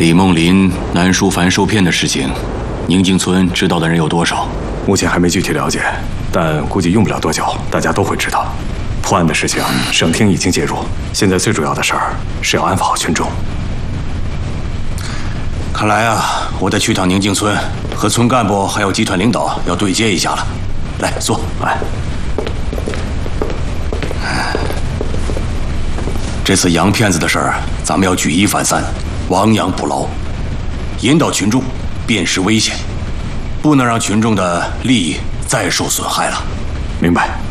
李梦林、南书凡受骗的事情，宁静村知道的人有多少？ 目前还没具体了解，但估计用不了多久，大家都会知道。破案的事情，省厅已经介入，现在最主要的事儿是要安抚好群众。 看来啊，我得去趟宁静村，和村干部还有集团领导要对接一下了。来，坐。 来。 这次洋骗子的事儿，咱们要举一反三，亡羊补牢，引导群众辨识危险，不能让群众的利益再受损害了。 明白。